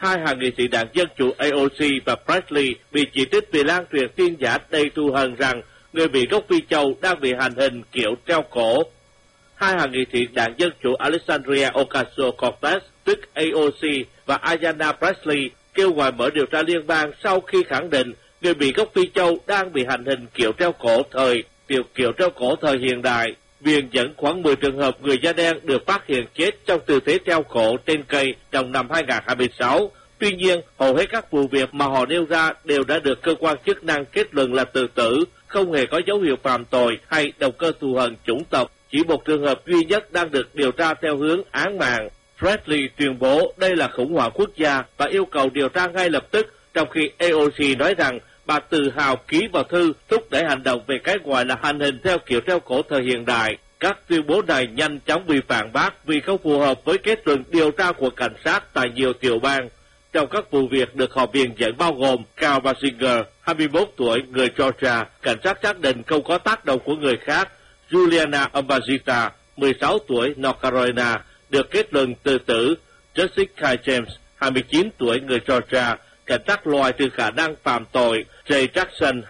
Hai hạ nghị sĩ đảng Dân Chủ AOC và Presley bị chỉ trích vì lan truyền tin giả đầy thù hằn rằng người Mỹ gốc Phi Châu đang bị hành hình kiểu treo cổ. Hai hạ nghị sĩ đảng Dân Chủ Alexandria Ocasio-Cortez, tức AOC, và Ayanna Presley kêu gọi mở điều tra liên bang sau khi khẳng định người Mỹ gốc Phi Châu đang bị hành hình kiểu treo cổ thời hiện đại. Viện dẫn khoảng 10 trường hợp người da đen được phát hiện chết trong tư thế treo cổ trên cây trong năm 2026. Tuy nhiên, hầu hết các vụ việc mà họ nêu ra đều đã được cơ quan chức năng kết luận là tự tử, không hề có dấu hiệu phạm tội hay động cơ thù hằn chủng tộc. Chỉ một trường hợp duy nhất đang được điều tra theo hướng án mạng. Presley tuyên bố đây là khủng hoảng quốc gia và yêu cầu điều tra ngay lập tức, trong khi AOC nói rằng bà tự hào ký vào thư thúc đẩy hành động về cái gọi là hành hình theo kiểu treo cổ thời hiện đại. Các tuyên bố này nhanh chóng bị phản bác vì không phù hợp với kết luận điều tra của cảnh sát tại nhiều tiểu bang. Trong các vụ việc được họ viện dẫn bao gồm Carl Basinger, 21 tuổi, người Georgia, cảnh sát xác định không có tác động của người khác; Juliana Ambazita, 16 tuổi, North Carolina, được kết luận tự tử; Jessica James, 29 tuổi, người Georgia, cảnh sát loại trừ khả năng phạm tội; Jay Jackson,